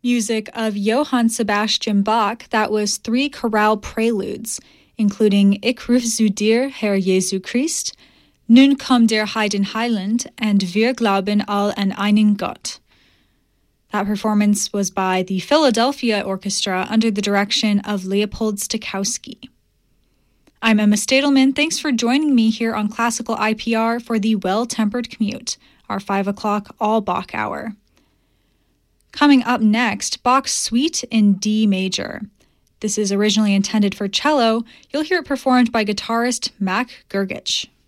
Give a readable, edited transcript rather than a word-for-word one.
Music of Johann Sebastian Bach that was 3 chorale preludes, including Ich ruf zu dir, Herr Jesu Christ, Nun komm der Heiden Heiland, and Wir glauben all an einen Gott. That performance was by the Philadelphia Orchestra under the direction of Leopold Stokowski. I'm Emma Stadelman. Thanks for joining me here on Classical IPR for the Well-Tempered Commute, our 5 o'clock all Bach hour. Coming up next, Bach's Suite in D major. This is originally intended for cello. You'll hear it performed by guitarist Mac Gergich.